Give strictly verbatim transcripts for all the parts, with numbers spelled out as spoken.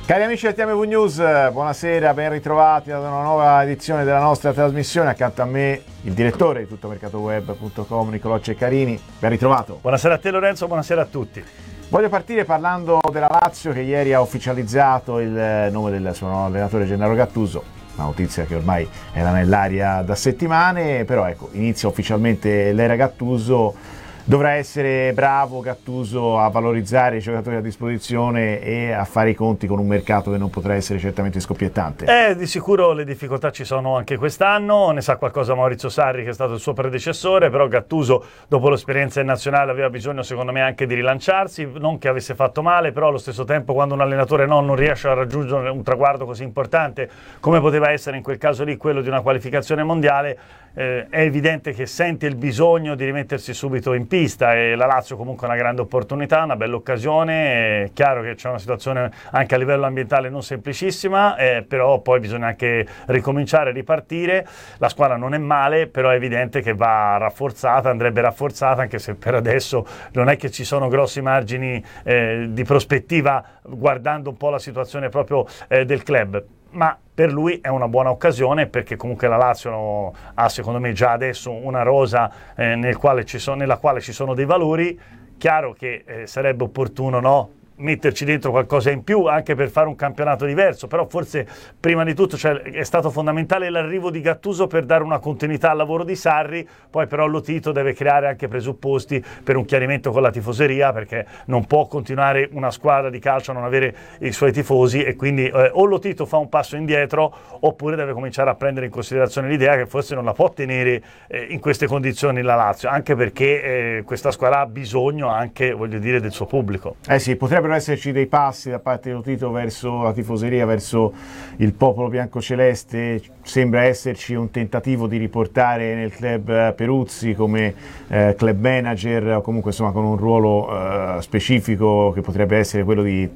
Cari amici del T M V News, buonasera, ben ritrovati ad una nuova edizione della nostra trasmissione. Accanto a me il direttore di tuttomercatoweb punto com, Nicolò Ceccarini. Ben ritrovato. Buonasera a te Lorenzo, buonasera a tutti. Voglio partire parlando della Lazio, che ieri ha ufficializzato il nome del suo nuovo allenatore Gennaro Gattuso. Una notizia che ormai era nell'aria da settimane, però ecco, inizia ufficialmente l'era Gattuso. Dovrà essere bravo Gattuso a valorizzare i giocatori a disposizione e a fare i conti con un mercato che non potrà essere certamente scoppiettante. Eh, di sicuro le difficoltà ci sono anche quest'anno, ne sa qualcosa Maurizio Sarri, che è stato il suo predecessore, però Gattuso dopo l'esperienza in nazionale aveva bisogno secondo me anche di rilanciarsi, non che avesse fatto male, però allo stesso tempo quando un allenatore no, non riesce a raggiungere un traguardo così importante come poteva essere in quel caso lì quello di una qualificazione mondiale, eh, è evidente che sente il bisogno di rimettersi subito in pista, e la Lazio comunque è una grande opportunità, una bella occasione. È chiaro che c'è una situazione anche a livello ambientale non semplicissima, eh, però poi bisogna anche ricominciare, ripartire. La squadra non è male, però è evidente che va rafforzata, andrebbe rafforzata, anche se per adesso non è che ci sono grossi margini eh, di prospettiva guardando un po' la situazione proprio eh, del club. Ma per lui è una buona occasione, perché comunque la Lazio ha secondo me già adesso una rosa eh, nel quale ci sono, nella quale ci sono dei valori. Chiaro che eh, sarebbe opportuno, no, metterci dentro qualcosa in più anche per fare un campionato diverso, però forse prima di tutto cioè, è stato fondamentale l'arrivo di Gattuso per dare una continuità al lavoro di Sarri. Poi però Lotito deve creare anche presupposti per un chiarimento con la tifoseria, perché non può continuare una squadra di calcio a non avere i suoi tifosi, e quindi eh, o Lotito fa un passo indietro oppure deve cominciare a prendere in considerazione l'idea che forse non la può tenere eh, in queste condizioni la Lazio, anche perché eh, questa squadra ha bisogno anche, voglio dire, del suo pubblico. Eh sì, potrebbero esserci dei passi da parte di Lotito verso la tifoseria, verso il popolo biancoceleste. Sembra esserci un tentativo di riportare nel club Peruzzi come eh, club manager, o comunque insomma con un ruolo eh, specifico che potrebbe essere quello di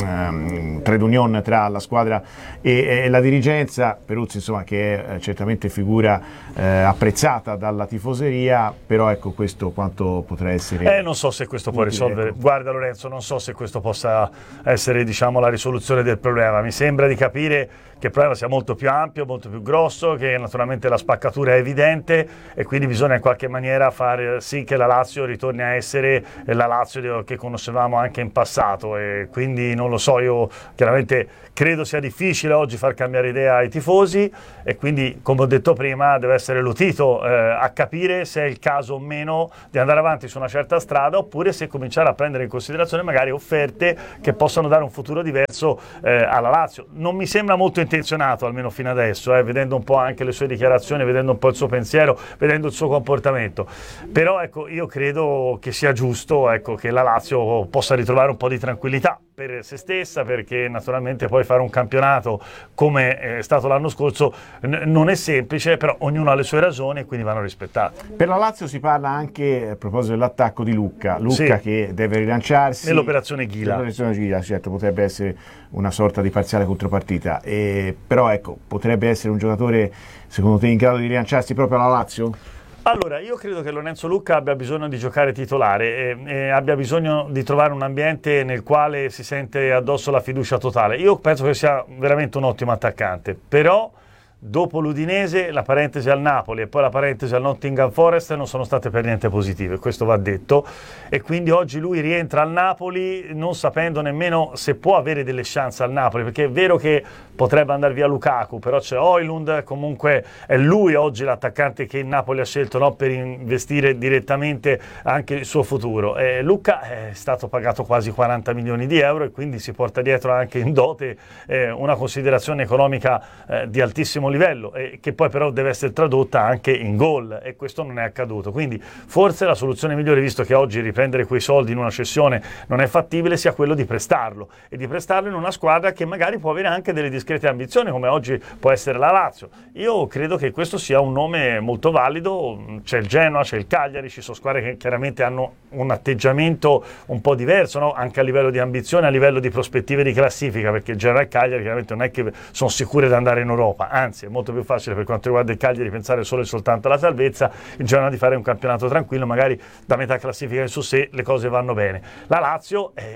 Um, trade union tra la squadra e, e la dirigenza. Peruzzi insomma, che è eh, certamente figura eh, apprezzata dalla tifoseria, però ecco, questo quanto potrà essere eh non so se questo può risolvere, ecco. Guarda Lorenzo, non so se questo possa essere, diciamo, la risoluzione del problema. Mi sembra di capire che il problema sia molto più ampio, molto più grosso, che naturalmente la spaccatura è evidente, e quindi bisogna in qualche maniera fare sì che la Lazio ritorni a essere la Lazio che conoscevamo anche in passato. E quindi non lo so, io chiaramente credo sia difficile oggi far cambiare idea ai tifosi, e quindi, come ho detto prima, deve essere Lotito eh, a capire se è il caso o meno di andare avanti su una certa strada, oppure se cominciare a prendere in considerazione magari offerte che possano dare un futuro diverso eh, alla Lazio. Non mi sembra molto intenzionato, almeno fino adesso, eh, vedendo un po' anche le sue dichiarazioni, vedendo un po' il suo pensiero, vedendo il suo comportamento. Però ecco, io credo che sia giusto, ecco, che la Lazio possa ritrovare un po' di tranquillità per se stessa, perché naturalmente poi fare un campionato come è stato l'anno scorso n- non è semplice, però ognuno ha le sue ragioni e quindi vanno rispettate. Per la Lazio si parla anche, a proposito dell'attacco, di Lucca, Lucca sì, che deve rilanciarsi nell'operazione Ghila. Nell'operazione Ghila, certo, potrebbe essere una sorta di parziale contropartita, e, però ecco, potrebbe essere un giocatore secondo te in grado di rilanciarsi proprio alla Lazio? Allora, io credo che Lorenzo Lucca abbia bisogno di giocare titolare, e, e abbia bisogno di trovare un ambiente nel quale si sente addosso la fiducia totale. Io penso che sia veramente un ottimo attaccante, però dopo l'Udinese, la parentesi al Napoli e poi la parentesi al Nottingham Forest non sono state per niente positive, questo va detto, e quindi oggi lui rientra al Napoli non sapendo nemmeno se può avere delle chance al Napoli, perché è vero che potrebbe andare via Lukaku, però c'è Højlund, comunque è lui oggi l'attaccante che il Napoli ha scelto, no, per investire direttamente anche il suo futuro. E Lucca è stato pagato quasi quaranta milioni di euro, e quindi si porta dietro anche in dote eh, una considerazione economica eh, di altissimo livello, e che poi però deve essere tradotta anche in gol, e questo non è accaduto. Quindi forse la soluzione migliore, visto che oggi riprendere quei soldi in una cessione non è fattibile, sia quello di prestarlo, e di prestarlo in una squadra che magari può avere anche delle discrete ambizioni, come oggi può essere la Lazio. Io credo che questo sia un nome molto valido. C'è il Genoa, c'è il Cagliari, ci sono squadre che chiaramente hanno un atteggiamento un po' diverso, no? Anche a livello di ambizione, a livello di prospettive di classifica, perché il Genoa e il Cagliari chiaramente non è che sono sicure di andare in Europa, anzi è molto più facile per quanto riguarda il Cagliari pensare solo e soltanto alla salvezza, il Genoa di fare un campionato tranquillo, magari da metà classifica in su, se le cose vanno bene. La Lazio è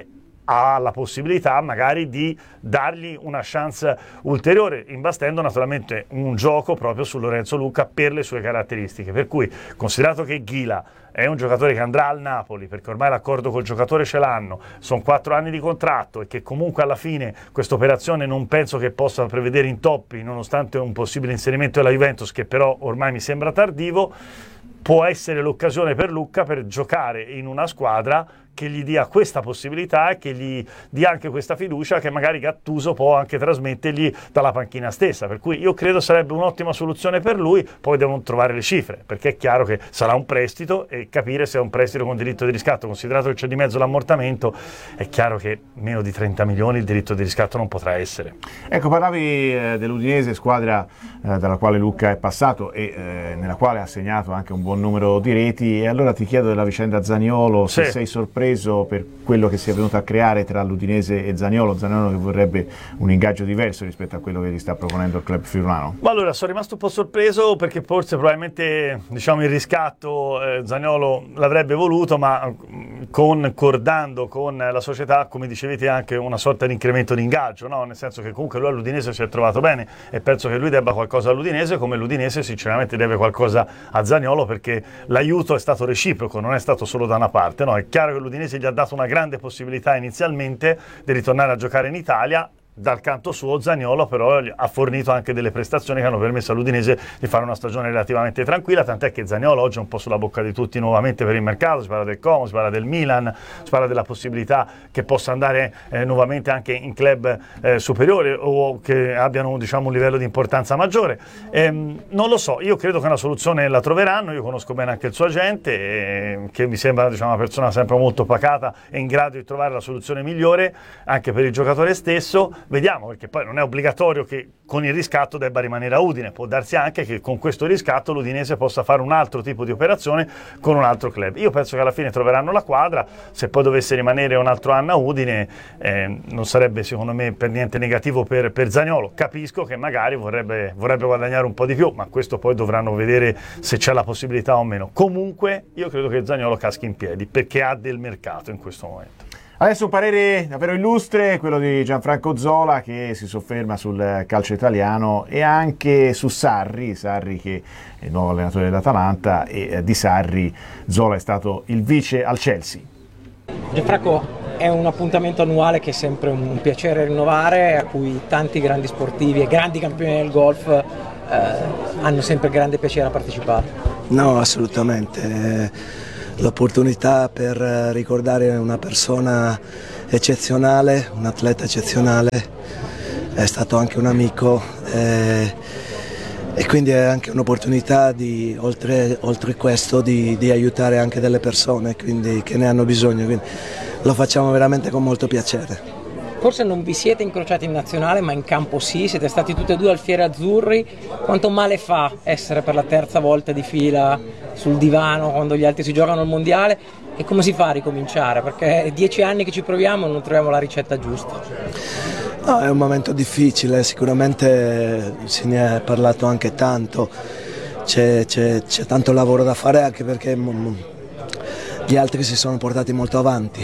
ha la possibilità magari di dargli una chance ulteriore, imbastendo naturalmente un gioco proprio su Lorenzo Lucca per le sue caratteristiche. Per cui, considerato che Ghila è un giocatore che andrà al Napoli, perché ormai l'accordo col giocatore ce l'hanno, sono quattro anni di contratto e che comunque alla fine questa operazione non penso che possa prevedere intoppi, nonostante un possibile inserimento della Juventus, che però ormai mi sembra tardivo, può essere l'occasione per Lucca per giocare in una squadra che gli dia questa possibilità e che gli dia anche questa fiducia che magari Gattuso può anche trasmettergli dalla panchina stessa, per cui io credo sarebbe un'ottima soluzione per lui. Poi devono trovare le cifre, perché è chiaro che sarà un prestito e capire se è un prestito con diritto di riscatto, considerato che c'è di mezzo l'ammortamento, è chiaro che meno di trenta milioni il diritto di riscatto non potrà essere. Ecco, parlavi eh, dell'Udinese, squadra eh, dalla quale Lucca è passato e eh, nella quale ha segnato anche un buon numero di reti, e allora ti chiedo della vicenda Zaniolo, se sì. sei sorpreso per quello che si è venuto a creare tra l'Udinese e Zaniolo, Zaniolo che vorrebbe un ingaggio diverso rispetto a quello che gli sta proponendo il club friulano. Ma allora, sono rimasto un po' sorpreso perché forse probabilmente diciamo il riscatto eh, Zaniolo l'avrebbe voluto, ma concordando con la società, come dicevete, anche una sorta di incremento di ingaggio, no? Nel senso che comunque lui all'Udinese si è trovato bene e penso che lui debba qualcosa all'Udinese, come l'Udinese sinceramente deve qualcosa a Zaniolo, perché l'aiuto è stato reciproco, non è stato solo da una parte, no? È chiaro che l'Udinese gli ha dato una grande possibilità inizialmente di ritornare a giocare in Italia. Dal canto suo Zaniolo però ha fornito anche delle prestazioni che hanno permesso all'Udinese di fare una stagione relativamente tranquilla, tant'è che Zaniolo oggi è un po' sulla bocca di tutti nuovamente per il mercato. Si parla del Como, si parla del Milan, si parla della possibilità che possa andare eh, nuovamente anche in club eh, superiori o che abbiano, diciamo, un livello di importanza maggiore. Ehm, non lo so, io credo che una soluzione la troveranno. Io conosco bene anche il suo agente, eh, che mi sembra, diciamo, una persona sempre molto pacata e in grado di trovare la soluzione migliore anche per il giocatore stesso. Vediamo, perché poi non è obbligatorio che con il riscatto debba rimanere a Udine, può darsi anche che con questo riscatto l'Udinese possa fare un altro tipo di operazione con un altro club. Io penso che alla fine troveranno la quadra. Se poi dovesse rimanere un altro anno a Udine eh, non sarebbe secondo me per niente negativo per, per Zaniolo. Capisco che magari vorrebbe, vorrebbe guadagnare un po' di più, ma questo poi dovranno vedere se c'è la possibilità o meno. Comunque io credo che Zaniolo caschi in piedi perché ha del mercato in questo momento. Adesso un parere davvero illustre, quello di Gianfranco Zola, che si sofferma sul calcio italiano e anche su Sarri, Sarri che è il nuovo allenatore dell'Atalanta, e di Sarri Zola è stato il vice al Chelsea. Gianfranco, è un appuntamento annuale che è sempre un piacere rinnovare, a cui tanti grandi sportivi e grandi campioni del golf eh, hanno sempre grande piacere a partecipare. No, assolutamente. L'opportunità per ricordare una persona eccezionale, un atleta eccezionale, è stato anche un amico eh, e quindi è anche un'opportunità di, oltre, oltre questo, di, di aiutare anche delle persone quindi, che ne hanno bisogno, quindi lo facciamo veramente con molto piacere. Forse non vi siete incrociati in nazionale, ma in campo sì, siete stati tutti e due al Fiere Azzurri. Quanto male fa essere per la terza volta di fila sul divano quando gli altri si giocano al mondiale, e come si fa a ricominciare? Perché è dieci anni che ci proviamo e non troviamo la ricetta giusta. No, è un momento difficile, sicuramente se ne è parlato anche tanto, c'è, c'è, c'è tanto lavoro da fare anche perché gli altri si sono portati molto avanti.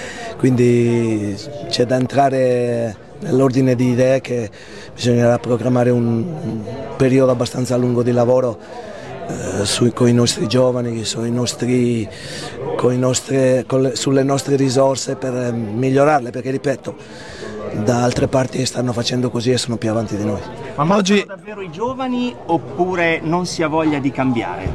Quindi c'è da entrare nell'ordine di idee che bisognerà programmare un, un periodo abbastanza lungo di lavoro eh, su, con i nostri giovani, sui nostri, con i nostri, con le, sulle nostre risorse per eh, migliorarle, perché ripeto, da altre parti stanno facendo così e sono più avanti di noi. Ma mancano oggi davvero i giovani oppure non si ha voglia di cambiare?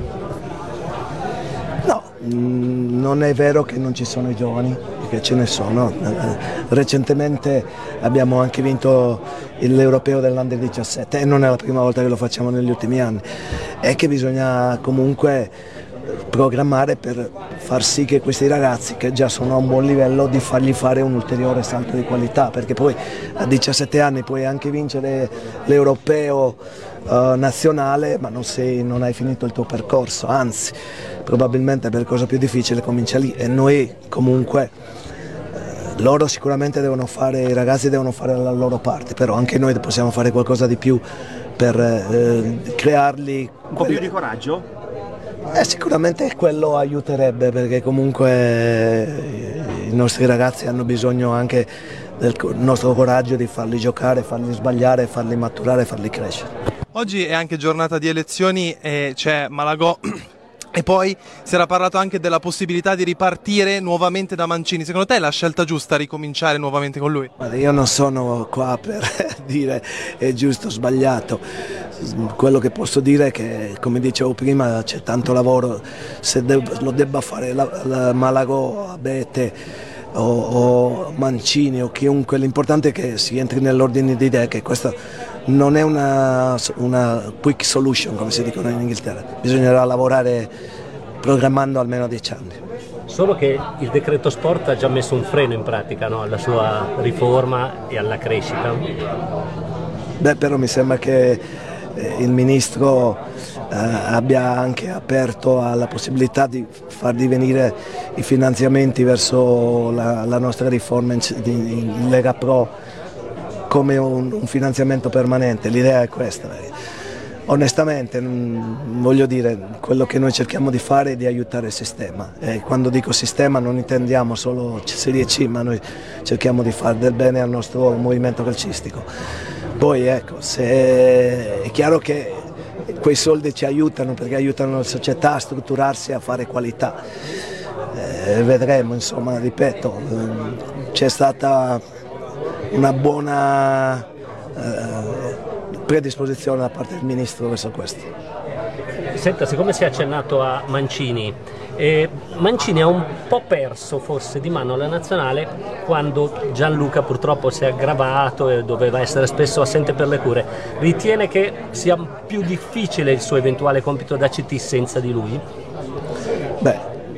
No, mh, non è vero che non ci sono i giovani, perché ce ne sono. Recentemente abbiamo anche vinto l'Europeo dell'Under diciassette e non è la prima volta che lo facciamo negli ultimi anni. È che bisogna comunque programmare per far sì che questi ragazzi, che già sono a un buon livello, di fargli fare un ulteriore salto di qualità, perché poi a diciassette anni puoi anche vincere l'Europeo uh, nazionale, ma non, sei, non hai finito il tuo percorso, anzi probabilmente per cosa più difficile comincia lì, e noi comunque eh, loro sicuramente devono fare, i ragazzi devono fare la loro parte, però anche noi possiamo fare qualcosa di più per eh, crearli. Un po' più di coraggio? Eh, sicuramente quello aiuterebbe, perché comunque i nostri ragazzi hanno bisogno anche del nostro coraggio di farli giocare, farli sbagliare, farli maturare, farli crescere. Oggi è anche giornata di elezioni e c'è Malagò e poi si era parlato anche della possibilità di ripartire nuovamente da Mancini. Secondo te è la scelta giusta ricominciare nuovamente con lui? Guarda, io non sono qua per dire è giusto o sbagliato. Quello che posso dire è che, come dicevo prima, c'è tanto lavoro. Se lo debba fare la, la Malagò, Abete o, o Mancini o chiunque, l'importante è che si entri nell'ordine di idee, che questa non è una, una quick solution, come si dicono in Inghilterra. Bisognerà lavorare programmando almeno dieci anni. Solo che il decreto sport ha già messo un freno in pratica, no? Alla sua riforma e alla crescita. Beh, però mi sembra che eh, il ministro eh, abbia anche aperto alla possibilità di far divenire i finanziamenti verso la, la nostra riforma in, in Lega Pro come un, un finanziamento permanente. L'idea è questa. Onestamente, mh, voglio dire, quello che noi cerchiamo di fare è di aiutare il sistema, e quando dico sistema non intendiamo solo Serie C, ma noi cerchiamo di fare del bene al nostro movimento calcistico. Poi ecco, se è chiaro che quei soldi ci aiutano, perché aiutano la società a strutturarsi e a fare qualità. Eh, vedremo, insomma, ripeto, eh, c'è stata una buona eh, predisposizione da parte del ministro verso questo. Senta, siccome si è accennato a Mancini, eh, Mancini ha un po' perso forse di mano la nazionale quando Gianluca purtroppo si è aggravato e doveva essere spesso assente per le cure. Ritiene che sia più difficile il suo eventuale compito da C T senza di lui? Beh,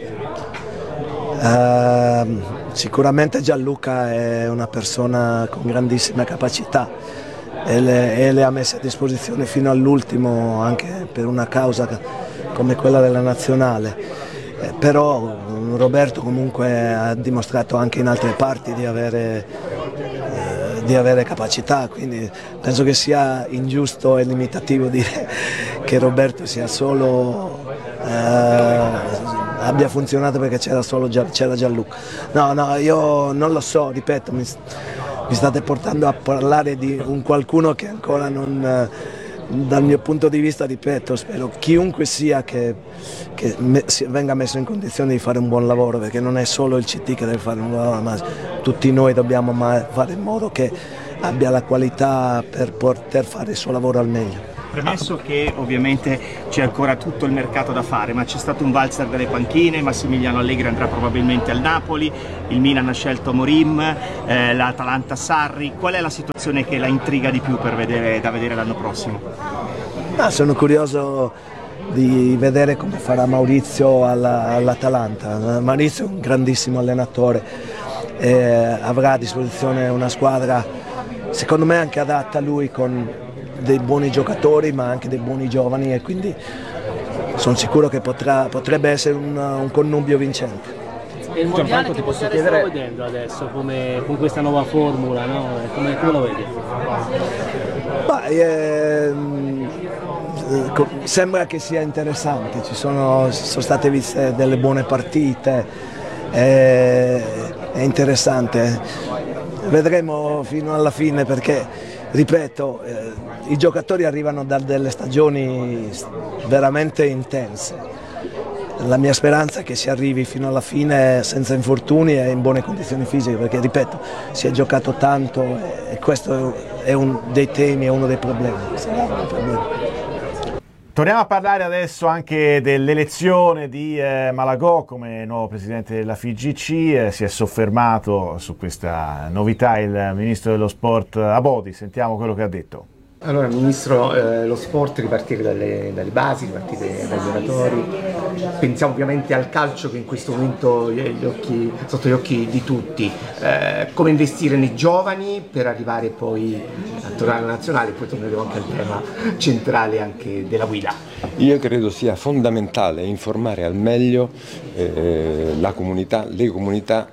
ehm, sicuramente Gianluca è una persona con grandissime capacità e le, e le ha messe a disposizione fino all'ultimo, anche per una causa come quella della nazionale. Eh, però Roberto comunque ha dimostrato anche in altre parti di avere, eh, di avere capacità, quindi penso che sia ingiusto e limitativo dire che Roberto sia solo eh, abbia funzionato perché c'era solo c'era Gianluca. No, no, io non lo so, ripeto, mi, mi state portando a parlare di un qualcuno che ancora non, dal mio punto di vista, ripeto, spero chiunque sia che, che me, venga messo in condizione di fare un buon lavoro, perché non è solo il C T che deve fare un buon lavoro, ma tutti noi dobbiamo fare in modo che abbia la qualità per poter fare il suo lavoro al meglio. Premesso che ovviamente c'è ancora tutto il mercato da fare, ma c'è stato un valzer delle panchine, Massimiliano Allegri andrà probabilmente al Napoli, il Milan ha scelto Morim, eh, l'Atalanta Sarri. Qual è la situazione che la intriga di più per vedere, da vedere l'anno prossimo? Ah, sono curioso di vedere come farà Maurizio alla, all'Atalanta. Maurizio è un grandissimo allenatore, eh, avrà a disposizione una squadra secondo me anche adatta a lui, con dei buoni giocatori ma anche dei buoni giovani, e quindi sono sicuro che potrà, potrebbe essere un, un connubio vincente. E il mondiale ti posso chiedere, sto vedendo adesso come, con questa nuova formula, no? come, come lo vedi? Bah, eh, sembra che sia interessante, ci sono, sono state viste delle buone partite, eh, è interessante, vedremo fino alla fine, perché ripeto, eh, i giocatori arrivano da delle stagioni veramente intense. La mia speranza è che si arrivi fino alla fine senza infortuni e in buone condizioni fisiche, perché ripeto, si è giocato tanto e questo è uno dei temi, è uno dei problemi. Sarà un problema. Torniamo a parlare adesso anche dell'elezione di eh, Malagò come nuovo presidente della F I G C. Eh, si è soffermato su questa novità il ministro dello sport Abodi. Sentiamo quello che ha detto. Allora, Ministro, eh, lo sport, ripartire dalle, dalle basi, ripartire dai giocatori. Pensiamo ovviamente al calcio che in questo momento è gli occhi, sotto gli occhi di tutti. Eh, come investire nei giovani per arrivare poi a tornare alla nazionale, poi torneremo anche al tema centrale anche della guida. Io credo sia fondamentale informare al meglio eh, la comunità, le comunità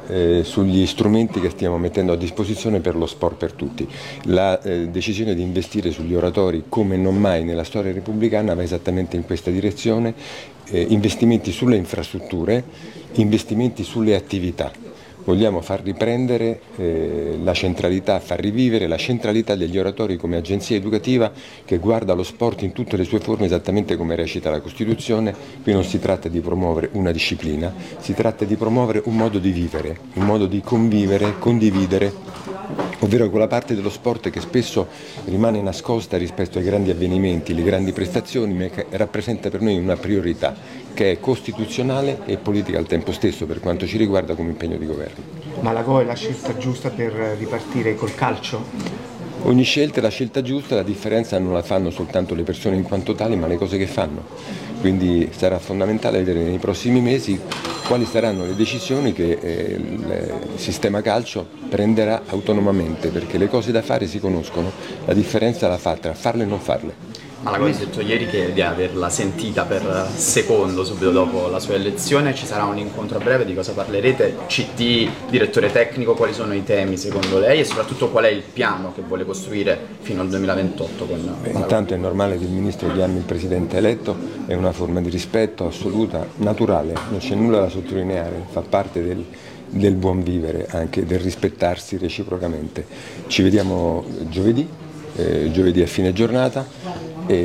eh, sugli strumenti che stiamo mettendo a disposizione per lo sport per tutti. La eh, decisione di investire sugli oratori come non mai nella storia repubblicana va esattamente in questa direzione, eh, investimenti sulle infrastrutture, investimenti sulle attività. Vogliamo far riprendere eh, la centralità, far rivivere la centralità degli oratori come agenzia educativa che guarda lo sport in tutte le sue forme esattamente come recita la Costituzione. Qui non si tratta di promuovere una disciplina, si tratta di promuovere un modo di vivere, un modo di convivere, condividere, ovvero quella parte dello sport che spesso rimane nascosta rispetto ai grandi avvenimenti, le grandi prestazioni, ma che rappresenta per noi una priorità che è costituzionale e politica al tempo stesso per quanto ci riguarda come impegno di governo. Malagò è la scelta giusta per ripartire col calcio? Ogni scelta è la scelta giusta, la differenza non la fanno soltanto le persone in quanto tali, ma le cose che fanno. Quindi sarà fondamentale vedere nei prossimi mesi quali saranno le decisioni che eh, il sistema calcio prenderà autonomamente, perché le cose da fare si conoscono, la differenza la fa tra farle e non farle. Malagò ha detto ieri che di averla sentita per secondo subito dopo la sua elezione. Ci sarà un incontro a breve, di cosa parlerete? C D, direttore tecnico, quali sono i temi secondo lei e soprattutto qual è il piano che vuole costruire fino al duemilaventotto con Beh, intanto è normale che il ministro chiami il presidente eletto, è una forma di rispetto assoluta, naturale, non c'è nulla da sottolineare, fa parte del, del buon vivere, anche del rispettarsi reciprocamente. Ci vediamo giovedì, eh, giovedì a fine giornata.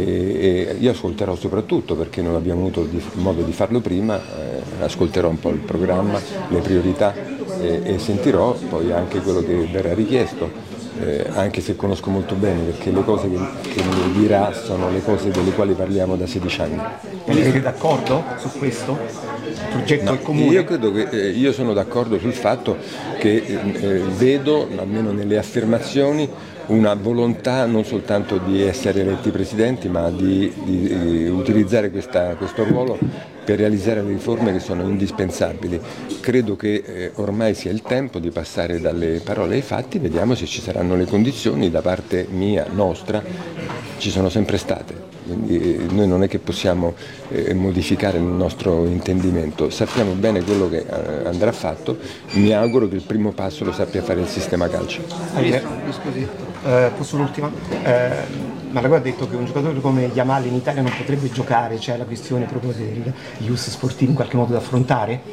E io ascolterò soprattutto, perché non abbiamo avuto modo di farlo prima, eh, ascolterò un po' il programma, le priorità e, e sentirò poi anche quello che verrà richiesto, eh, anche se conosco molto bene, perché le cose che, che mi dirà sono le cose delle quali parliamo da sedici anni. E lei è d'accordo su questo? Il progetto No, è comune? Io credo che eh, io sono d'accordo sul fatto che eh, vedo, almeno nelle affermazioni, una volontà non soltanto di essere eletti presidenti, ma di, di, di utilizzare questa, questo ruolo per realizzare le riforme che sono indispensabili. Credo che eh, ormai sia il tempo di passare dalle parole ai fatti, vediamo se ci saranno le condizioni da parte mia, nostra, ci sono sempre state. Quindi eh, noi non è che possiamo eh, modificare il nostro intendimento, sappiamo bene quello che eh, andrà fatto, mi auguro che il primo passo lo sappia fare il sistema calcio. Eh, scusi, eh, posso l'ultima? Eh, Malagò ha detto che un giocatore come Yamal in Italia non potrebbe giocare, c'è la questione proprio degli I U S sportivi in qualche modo da affrontare?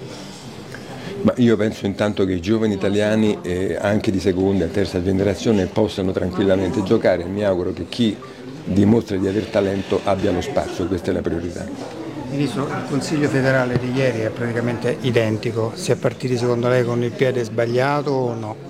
Ma io penso intanto che i giovani italiani, eh, anche di seconda e terza generazione, possano tranquillamente giocare, mi auguro che chi dimostra di aver talento abbia lo spazio, questa è la priorità. Ministro, il Consiglio federale di ieri è praticamente identico, si è partiti secondo lei con il piede sbagliato o no?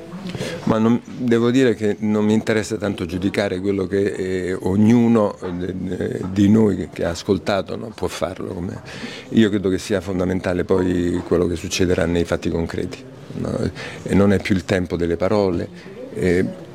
Ma non, devo dire che non mi interessa tanto giudicare quello che eh, ognuno eh, di noi che, che ha ascoltato, no, può farlo. Come... Io credo che sia fondamentale poi quello che succederà nei fatti concreti, no? E non è più il tempo delle parole. Eh,